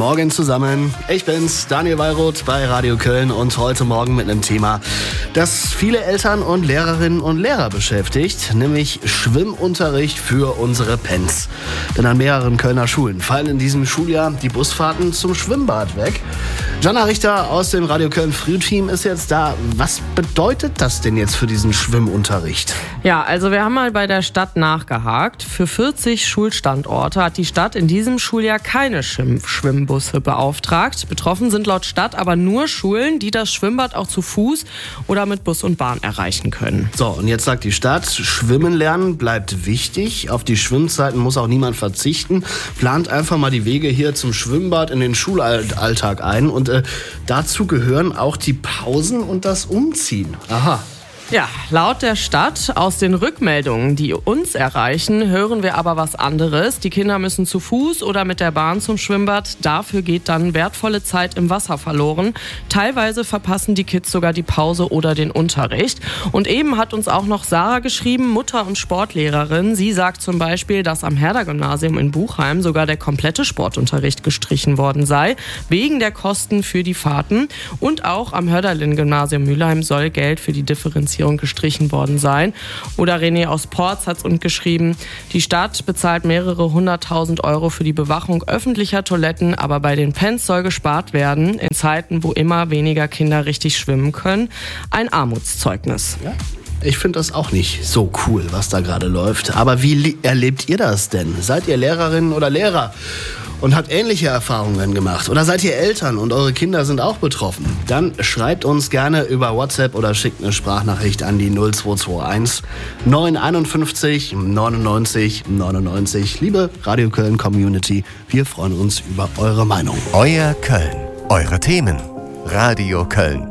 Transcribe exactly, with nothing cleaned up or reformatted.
Morgen zusammen. Ich bin's, Daniel Wallroth bei Radio Köln und heute Morgen mit einem Thema, das viele Eltern und Lehrerinnen und Lehrer beschäftigt, nämlich Schwimmunterricht für unsere Pens. Denn an mehreren Kölner Schulen fallen in diesem Schuljahr die Busfahrten zum Schwimmbad weg. Jana Richter aus dem Radio Köln Frühteam ist jetzt da. Was bedeutet das denn jetzt für diesen Schwimmunterricht? Ja, also wir haben mal bei der Stadt nachgehakt. Für vierzig Schulstandorte hat die Stadt in diesem Schuljahr keine Schwimm- Schwimmbusse beauftragt. Betroffen sind laut Stadt aber nur Schulen, die das Schwimmbad auch zu Fuß oder mit Bus und Bahn erreichen können. So, und jetzt sagt die Stadt, Schwimmen lernen bleibt wichtig. Auf die Schwimmzeiten muss auch niemand verzichten. Plant einfach mal die Wege hier zum Schwimmbad in den Schulalltag ein. Und äh, dazu gehören auch die Pausen und das Umziehen. Aha. Ja, laut der Stadt, aus den Rückmeldungen, die uns erreichen, hören wir aber was anderes. Die Kinder müssen zu Fuß oder mit der Bahn zum Schwimmbad. Dafür geht dann wertvolle Zeit im Wasser verloren. Teilweise verpassen die Kids sogar die Pause oder den Unterricht. Und eben hat uns auch noch Sarah geschrieben, Mutter und Sportlehrerin. Sie sagt zum Beispiel, dass am Herder-Gymnasium in Buchheim sogar der komplette Sportunterricht gestrichen worden sei, wegen der Kosten für die Fahrten. Und auch am Hörderlin-Gymnasium Mülheim soll Geld für die Differenzierung gestrichen worden sein. Oder René aus Porz hat es uns geschrieben, die Stadt bezahlt mehrere hunderttausend Euro für die Bewachung öffentlicher Toiletten, aber bei den Pens soll gespart werden, in Zeiten, wo immer weniger Kinder richtig schwimmen können. Ein Armutszeugnis. Ja. Ich finde das auch nicht so cool, was da gerade läuft. Aber wie li- erlebt ihr das denn? Seid ihr Lehrerinnen oder Lehrer und habt ähnliche Erfahrungen gemacht? Oder seid ihr Eltern und eure Kinder sind auch betroffen? Dann schreibt uns gerne über WhatsApp oder schickt eine Sprachnachricht an die null zwei zwei eins neun fünf eins neunundneunzig neunundneunzig. Liebe Radio Köln Community, wir freuen uns über eure Meinung. Euer Köln, eure Themen. Radio Köln.